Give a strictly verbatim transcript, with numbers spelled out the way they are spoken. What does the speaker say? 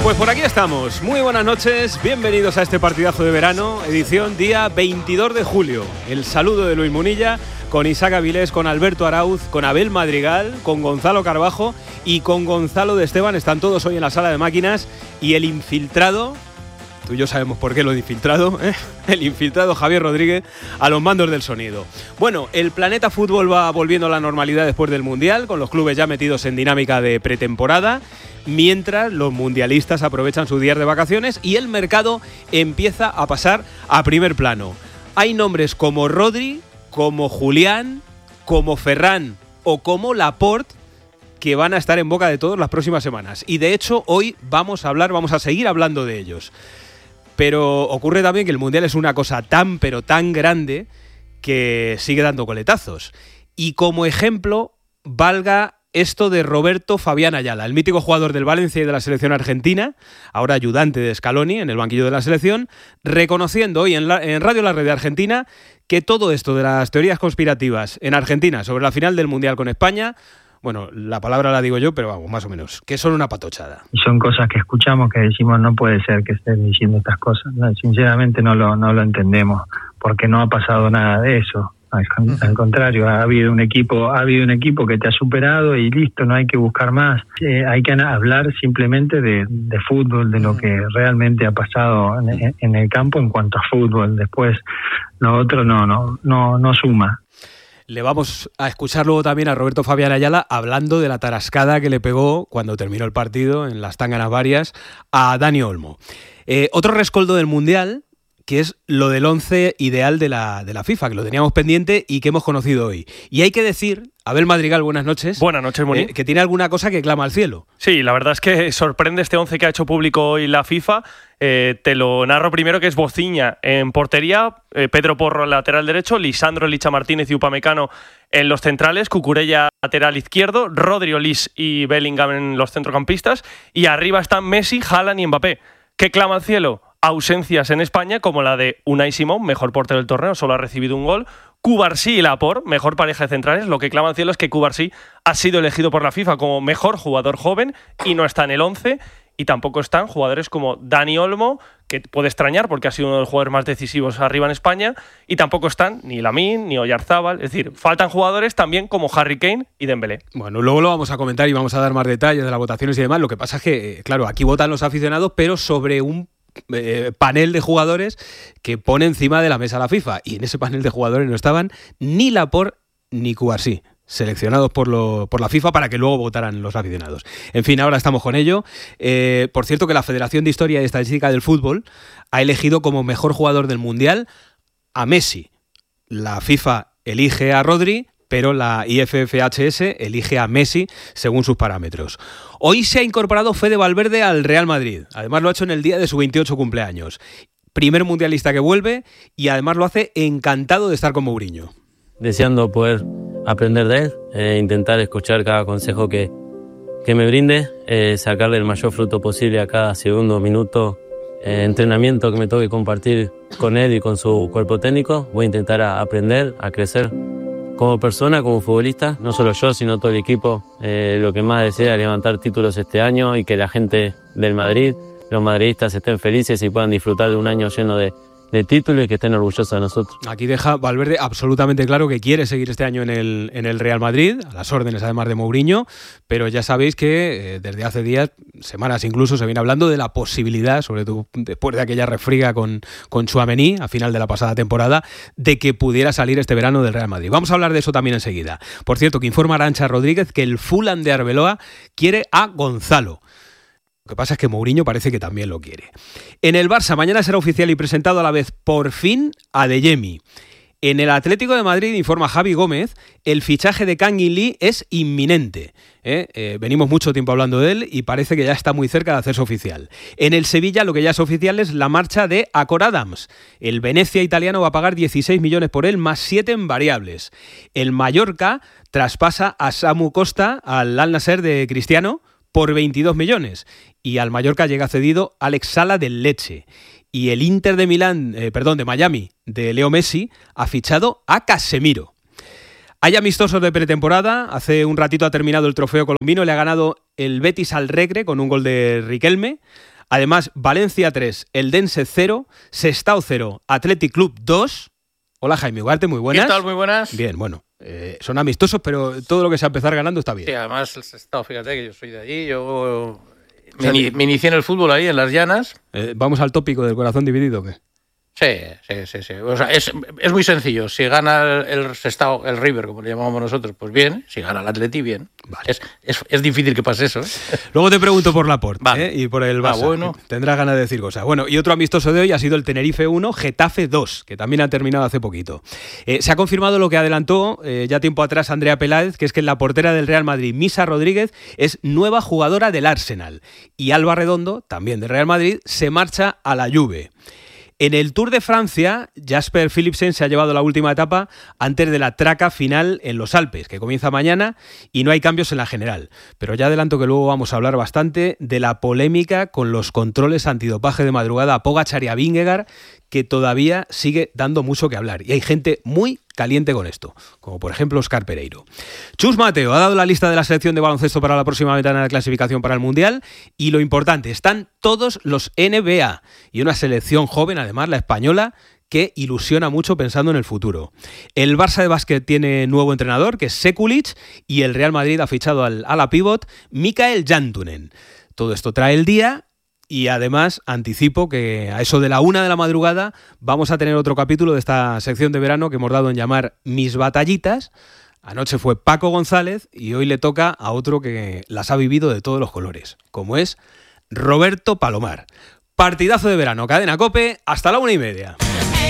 Pues por aquí estamos. Muy buenas noches, bienvenidos a este partidazo de verano, edición día veintidós de julio. El saludo de Luis Munilla, con Isaac Avilés, con Alberto Arauz, con Abel Madrigal, con Gonzalo Carbajo y con Gonzalo de Esteban. Están todos hoy en la sala de máquinas y el infiltrado, tú y yo sabemos por qué lo de infiltrado, ¿eh? El infiltrado Javier Rodríguez a los mandos del sonido. Bueno, el planeta fútbol va volviendo a la normalidad después del Mundial, con los clubes ya metidos en dinámica de pretemporada, mientras los mundialistas aprovechan sus días de vacaciones y el mercado empieza a pasar a primer plano. Hay nombres como Rodri, como Julián, como Ferran o como Laporte que van a estar en boca de todos las próximas semanas. Y de hecho hoy vamos a hablar, vamos a seguir hablando de ellos. Pero ocurre también que el Mundial es una cosa tan pero tan grande que sigue dando coletazos. Y como ejemplo valga esto de Roberto Fabián Ayala, el mítico jugador del Valencia y de la selección argentina, ahora ayudante de Scaloni en el banquillo de la selección, reconociendo hoy en, la, en Radio La Red de Argentina que todo esto de las teorías conspirativas en Argentina sobre la final del Mundial con España, bueno, la palabra la digo yo, pero vamos, más o menos, que son una patochada. Y son cosas que escuchamos que decimos, no puede ser que estén diciendo estas cosas. No, sinceramente no lo, no lo entendemos, porque no ha pasado nada de eso. Al, al contrario, ha habido un equipo, ha habido un equipo que te ha superado y listo, no hay que buscar más. Eh, hay que hablar simplemente de, de fútbol, de lo que realmente ha pasado en, en el campo en cuanto a fútbol. Después, lo otro no, no, no, no suma. Le vamos a escuchar luego también a Roberto Fabián Ayala hablando de la tarascada que le pegó cuando terminó el partido en las Tánganas Varias a Dani Olmo. Eh, otro rescoldo del Mundial, que es lo del once ideal de la, de la FIFA, que lo teníamos pendiente y que hemos conocido hoy. Y hay que decir, Abel Madrigal, buenas noches. Buenas noches, Moni. Eh, que tiene alguna cosa que clama al cielo. Sí, la verdad es que sorprende este once que ha hecho público hoy la FIFA. Eh, te lo narro primero, que es Bociña en portería, eh, Pedro Porro en lateral derecho, Lisandro, Licha Martínez y Upamecano en los centrales, Cucurella lateral izquierdo, Rodri, Olís y Bellingham en los centrocampistas, y arriba están Messi, Haaland y Mbappé. ¿Qué clama al cielo? Ausencias en España, como la de Unai Simón, mejor portero del torneo, solo ha recibido un gol. Cubarsí y Laporte, mejor pareja de centrales. Lo que clama al cielo es que Cubarsí ha sido elegido por la FIFA como mejor jugador joven y no está en el once. Y tampoco están jugadores como Dani Olmo, que puede extrañar porque ha sido uno de los jugadores más decisivos arriba en España. Y tampoco están ni Lamine ni Oyarzábal. Es decir, faltan jugadores también como Harry Kane y Dembélé. Bueno, luego lo vamos a comentar y vamos a dar más detalles de las votaciones y demás. Lo que pasa es que, claro, aquí votan los aficionados, pero sobre un Eh, panel de jugadores que pone encima de la mesa la FIFA, y en ese panel de jugadores no estaban ni Laporte ni Cubarsí, seleccionados por, lo, por la FIFA para que luego votaran los aficionados. En fin, ahora estamos con ello. Eh, por cierto, que la Federación de Historia y Estadística del Fútbol ha elegido como mejor jugador del Mundial a Messi. La FIFA elige a Rodri, pero la I F F H S elige a Messi según sus parámetros. Hoy se ha incorporado Fede Valverde al Real Madrid. Además lo ha hecho en el día de su veintiocho cumpleaños. Primer mundialista que vuelve y además lo hace encantado de estar con Mourinho. Deseando poder aprender de él, eh, intentar escuchar cada consejo que, que me brinde, eh, sacarle el mayor fruto posible a cada segundo, minuto, eh, entrenamiento que me toque compartir con él y con su cuerpo técnico. Voy a intentar a aprender, a crecer como persona, como futbolista, no solo yo, sino todo el equipo. Eh, lo que más desea es levantar títulos este año y que la gente del Madrid, los madridistas, estén felices y puedan disfrutar de un año lleno de, de títulos y que estén orgullosos de nosotros. Aquí deja Valverde absolutamente claro que quiere seguir este año en el, en el Real Madrid, a las órdenes además de Mourinho, pero ya sabéis que eh, desde hace días, semanas incluso, se viene hablando de la posibilidad, sobre todo después de aquella refriega con, con Tchouaméni a final de la pasada temporada, de que pudiera salir este verano del Real Madrid. Vamos a hablar de eso también enseguida. Por cierto, que informa Arantxa Rodríguez que el Fulham de Arbeloa quiere a Gonzalo. Lo que pasa es que Mourinho parece que también lo quiere. En el Barça, mañana será oficial y presentado a la vez, por fin, Adeyemi. En el Atlético de Madrid, informa Javi Gómez, el fichaje de Kang In Lee es inminente. ¿eh? Eh, venimos mucho tiempo hablando de él y parece que ya está muy cerca de hacerse oficial. En el Sevilla, lo que ya es oficial es la marcha de Acor Adams. El Venezia italiano va a pagar dieciséis millones por él, más siete en variables. El Mallorca traspasa a Samu Costa al Al Nassr de Cristiano por veintidós millones. Y al Mallorca llega cedido Alex Sala del Lecce. Y el Inter de Milán, eh, perdón, de Miami, de Leo Messi, ha fichado a Casemiro. Hay amistosos de pretemporada. Hace un ratito ha terminado el trofeo colombino. Le ha ganado el Betis al Recre con un gol de Riquelme. Además, Valencia tres, Eldense cero, Sestao cero, Athletic Club dos. Hola Jaime Ugarte, muy buenas. ¿Qué tal? Muy buenas. Bien, bueno, eh, son amistosos, pero todo lo que sea empezar ganando está bien. Sí, además el Sestao, fíjate que yo soy de allí, yo me, o sea, me inicié en el fútbol ahí, en las llanas. Eh, ¿Vamos al tópico del corazón dividido o qué? Sí, sí, sí, sí. O sea, es, es muy sencillo. Si gana el Sestao, el River, como le llamamos nosotros, pues bien. Si gana el Atleti, bien. Vale. Es, es, es difícil que pase eso, ¿eh? Luego te pregunto por Laporte, vale. ¿eh? Y por el Barça. Ah, bueno. Tendrás ganas de decir cosas. Bueno, y otro amistoso de hoy ha sido el Tenerife uno, Getafe dos, que también ha terminado hace poquito. Eh, se ha confirmado lo que adelantó eh, ya tiempo atrás Andrea Peláez, que es que la portera del Real Madrid, Misa Rodríguez, es nueva jugadora del Arsenal. Y Alba Redondo, también del Real Madrid, se marcha a la Juve. En el Tour de Francia, Jasper Philipsen se ha llevado la última etapa antes de la traca final en los Alpes, que comienza mañana y no hay cambios en la general. Pero ya adelanto que luego vamos a hablar bastante de la polémica con los controles antidopaje de madrugada a Pogačar y a Vingegaard, que todavía sigue dando mucho que hablar. Y hay gente muy caliente con esto, como por ejemplo Óscar Pereiro. Chus Mateo ha dado la lista de la selección de baloncesto para la próxima ventana de clasificación para el Mundial y lo importante, están todos los N B A y una selección joven, además la española, que ilusiona mucho pensando en el futuro. El Barça de básquet tiene nuevo entrenador, que es Sekulic, y el Real Madrid ha fichado al ala pívot Mikael Jantunen. Todo esto trae el día. Y además anticipo que a eso de la una de la madrugada vamos a tener otro capítulo de esta sección de verano que hemos dado en llamar Mis Batallitas. Anoche fue Paco González y hoy le toca a otro que las ha vivido de todos los colores, como es Roberto Palomar. Partidazo de verano, Cadena COPE, hasta la una y media.